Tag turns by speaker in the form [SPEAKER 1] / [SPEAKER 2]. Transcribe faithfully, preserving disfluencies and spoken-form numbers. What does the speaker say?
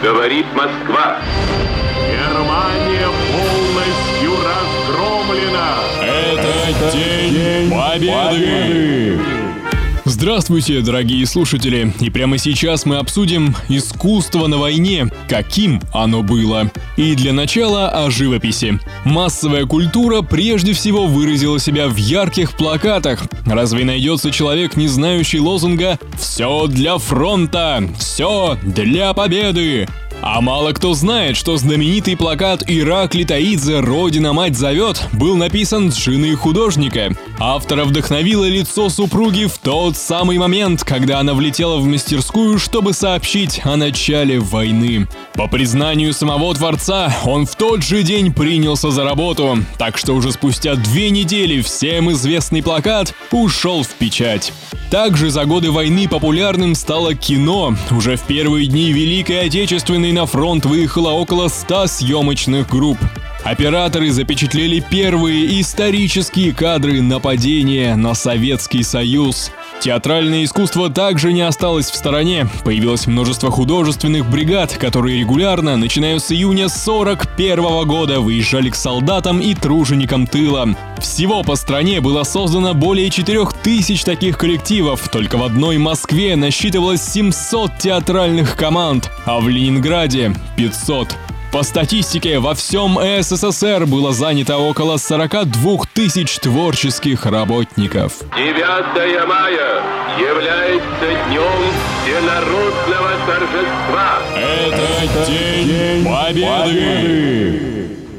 [SPEAKER 1] говорит Москва.
[SPEAKER 2] Германия полностью разгромлена.
[SPEAKER 3] Это День Победы! Здравствуйте, дорогие слушатели! И прямо сейчас мы обсудим искусство на войне, каким оно было. И для начала о живописи. Массовая культура прежде всего выразила себя в ярких плакатах. Разве найдется человек, не знающий лозунга «Все для фронта! Все для победы!» А мало кто знает, что знаменитый плакат «Иракли Таидзе. Родина мать зовет» был написан с жены художника. Автора вдохновило лицо супруги в тот самый момент, когда она влетела в мастерскую, чтобы сообщить о начале войны. По признанию самого творца, он в тот же день принялся за работу, так что уже спустя две недели всем известный плакат ушел в печать. Также за годы войны популярным стало кино. Уже в первые дни Великой Отечественной на фронт выехало около ста съемочных групп. Операторы запечатлели первые исторические кадры нападения на Советский Союз. Театральное искусство также не осталось в стороне. Появилось множество художественных бригад, которые регулярно, начиная с июня сорок первого года, выезжали к солдатам и труженикам тыла. Всего по стране было создано более четырех тысяч таких коллективов. Только в одной Москве насчитывалось семьсот театральных команд, а в Ленинграде – пятьсот. По статистике, во всем СССР было занято около сорока двух тысяч творческих работников.
[SPEAKER 1] девятое мая является днем всенародного торжества.
[SPEAKER 3] Это День Победы!